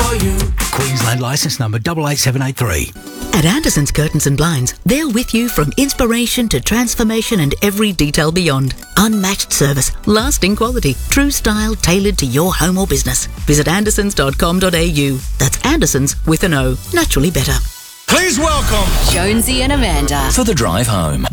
for you. Queensland licence number 88783. At Anderson's Curtains and Blinds, they're with you from inspiration to transformation and every detail beyond. Unmatched service, lasting quality, true style tailored to your home or business. Visit andersons.com.au. That's Andersons with an O. Naturally better. Please welcome Jonesy and Amanda for the drive home.